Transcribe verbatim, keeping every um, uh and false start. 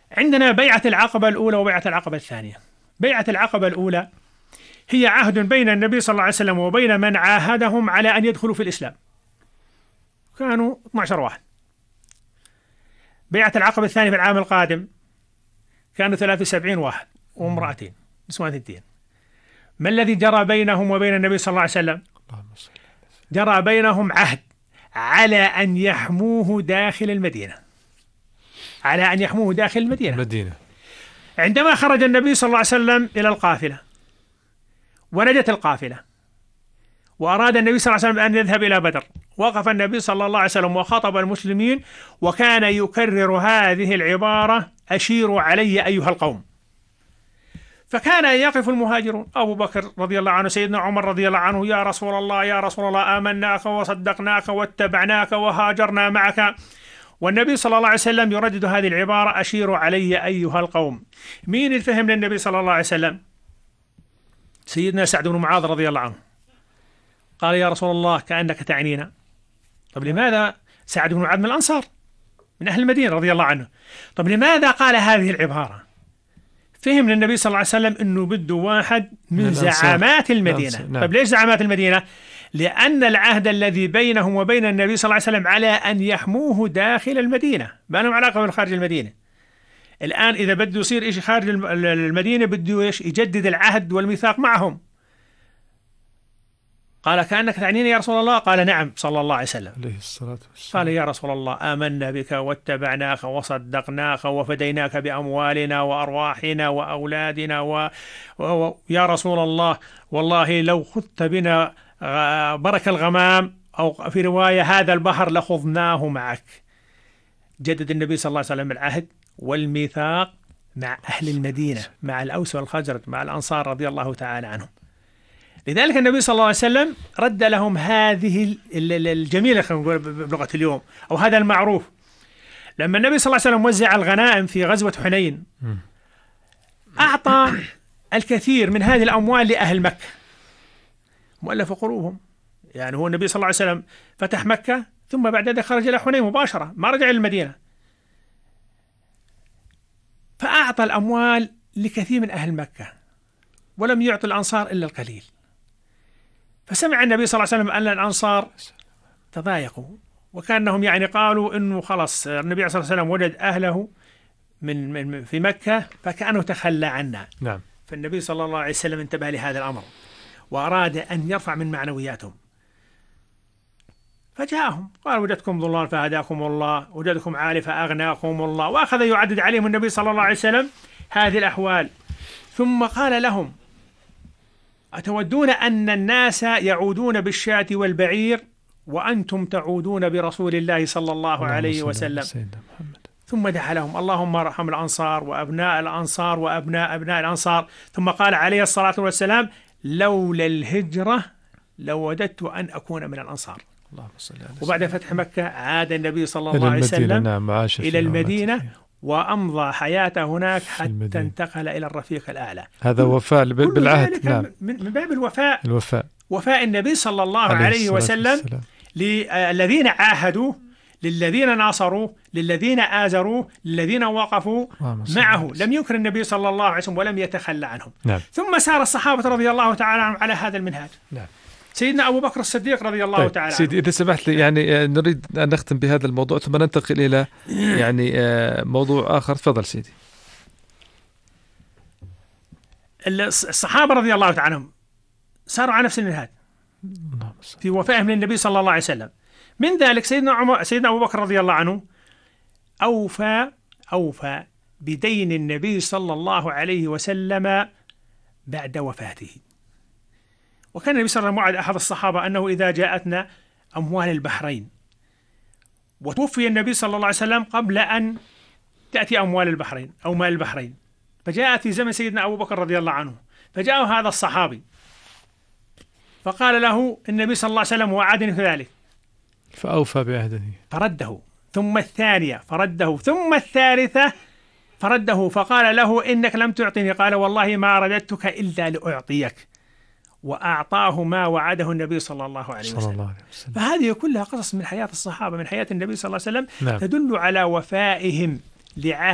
عندنا بيعة العقبة الأولى وبيعة العقبة الثانية. بيعة العقبة الأولى هي عهد بين النبي صلى الله عليه وسلم وبين من عاهدهم على أن يدخلوا في الإسلام، كانوا اثني عشر واحد. بيعة العقبة الثانية في العام القادم كانوا ثلاثة وسبعين واحد وامرأتين نسوان الدين. ما الذي جرى بينهم وبين النبي صلى الله عليه وسلم؟ جرى بينهم عهد على أن يحموه داخل المدينة، على أن يحموه داخل المدينة. المدينة. عندما خرج النبي صلى الله عليه وسلم إلى القافلة ونجت القافلة وأراد النبي صلى الله عليه وسلم أن يذهب إلى بدر، وقف النبي صلى الله عليه وسلم وخاطب المسلمين وكان يكرر هذه العبارة: أشيروا علي أيها القوم. فكان يقف المهاجرون، أبو بكر رضي الله عنه، سيدنا عمر رضي الله عنه: يا رسول الله يا رسول الله آمناك وصدقناك واتبعناك وهاجرنا معك. والنبي صلى الله عليه وسلم يردد هذه العبارة: أشيروا علي أيها القوم. مين الفهم للنبي صلى الله عليه وسلم؟ سيدنا سعد بن معاذ رضي الله عنه قال: يا رسول الله كأنك تعنينا. طب لماذا؟ سعد بن معاذ من الأنصار من أهل المدينة رضي الله عنه. طب لماذا قال هذه العبارة؟ فهم للنبي صلى الله عليه وسلم أنه بده واحد من, من زعامات المدينة. نعم. طب ليش زعامات المدينة؟ لأن العهد الذي بينهم وبين النبي صلى الله عليه وسلم على أن يحموه داخل المدينة، ما لهم علاقة بالخارج المدينة. الآن إذا بده يصير إشي خارج المدينة بده إيش؟ يجدد العهد والميثاق معهم. قال: كأنك تعنيني يا رسول الله؟ قال: نعم صلى الله عليه وسلم. عليه الصلاة والسلام. قال: يا رسول الله آمنا بك واتبعناك وصدقناك وفديناك بأموالنا وأرواحنا وأولادنا و... و... يا رسول الله والله لو خذت بنا برك الغمام، أو في رواية هذا البحر لخضناه معك. جدد النبي صلى الله عليه وسلم العهد والميثاق مع أهل المدينة، مع الأوس والخزرج، مع الأنصار رضي الله تعالى عنهم. لذلك النبي صلى الله عليه وسلم رد لهم هذه الجميلة، خلينا نقول بلغة اليوم، أو هذا المعروف. لما النبي صلى الله عليه وسلم وزع الغنائم في غزوة حنين أعطى الكثير من هذه الأموال لأهل مكة مؤلف قلوبهم. يعني هو النبي صلى الله عليه وسلم فتح مكة ثم بعد ذلك خرج إلى حنين مباشرة، ما رجع إلى المدينة، فأعطى الأموال لكثير من أهل مكة ولم يعطي الأنصار إلا القليل. فسمع النبي صلى الله عليه وسلم أن الأنصار تضايقوا، وكأنهم يعني قالوا إنه خلص النبي صلى الله عليه وسلم وجد أهله من, من في مكة فكأنه تخلى عنا. نعم. فالنبي صلى الله عليه وسلم انتبه لهذا الأمر وأراد أن يرفع من معنوياتهم، فجاءهم قال: وجدكم ضلال فهداكم الله، وجدكم عالي فأغناكم الله، وأخذ يعدد عليهم النبي صلى الله عليه وسلم هذه الأحوال. ثم قال لهم: أتودون أن الناس يعودون بالشاة والبعير وأنتم تعودون برسول الله صلى الله عليه وسلم؟ ثم دعا لهم: اللهم ارحم الأنصار وأبناء الأنصار وأبناء أبناء الأنصار. ثم قال عليه الصلاة والسلام: لولا الهجرة لوددت أن أكون من الأنصار. وبعد فتح مكة عاد النبي صلى الله عليه وسلم نعم إلى المدينة وأمضى حياته هناك حتى انتقل إلى الرفيق الأعلى. هذا وفاء بالعهد. نعم. من باب الوفاء، الوفاء وفاء النبي صلى الله عليه, عليه وسلم للذين عاهدوا، للذين ناصروا، للذين آزروا، للذين وقفوا معه. لم ينكر النبي صلى الله عليه وسلم ولم يتخلى عنهم. نعم. ثم سار الصحابة رضي الله تعالى عنهم على هذا المنهاج. نعم. سيدنا أبو بكر الصديق رضي الله طيب تعالى عنه. سيدي إذا سمحت لي، يعني نريد أن نختم بهذا الموضوع ثم ننتقل إلى يعني موضوع آخر. تفضل سيدي. الصحابة رضي الله تعالى عنهم ساروا على نفس المنهاج في وفائهم للنبي صلى الله عليه وسلم. من ذلك سيدنا عمر سيدنا أبو بكر رضي الله عنه أوفى أوفى بدين النبي صلى الله عليه وسلم بعد وفاته. وكان النبي صلى الله عليه وسلم وعد أحد الصحابة أنه إذا جاءتنا أموال البحرين، وتوفي النبي صلى الله عليه وسلم قبل أن تأتي أموال البحرين أو مال البحرين، فجاءت في زمن سيدنا أبو بكر رضي الله عنه، فجاء هذا الصحابي فقال له النبي صلى الله عليه وسلم وعدني في ذلك، فأوفى بعهده فرده. ثم الثانية فرده، ثم الثالثة فرده، فقال له إنك لم تعطني، قال والله ما رددتك إلا لأعطيك، وأعطاه ما وعده النبي صلى الله عليه وسلم. الله عليه وسلم. فهذه كلها قصص من حياة الصحابة، من حياة النبي صلى الله عليه وسلم. نعم. تدل على وفائهم لعهد